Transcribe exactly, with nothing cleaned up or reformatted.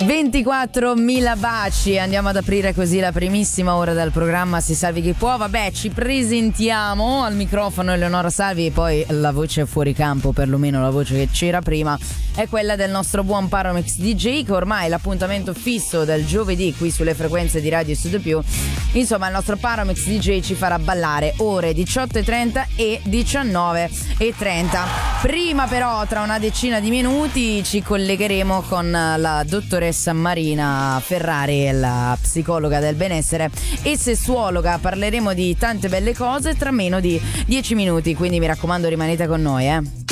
ventiquattromila baci. Andiamo ad aprire così la primissima ora del programma Si Salvi Chi Può. Vabbè, ci presentiamo al microfono Eleonora Salvi e poi la voce fuori campo, perlomeno la voce che c'era prima, è quella del nostro buon Paromix D J, che ormai è l'appuntamento fisso del giovedì qui sulle frequenze di Radio Studio Più. Insomma, il nostro Paromix D J ci farà ballare ore diciotto e trenta e diciannove e trenta. Prima però, tra una decina di minuti, ci collegheremo con la dottoressa Marina Ferrari, la psicologa del benessere e sessuologa. Parleremo di tante belle cose tra meno di dieci minuti, quindi mi raccomando rimanete con noi, eh.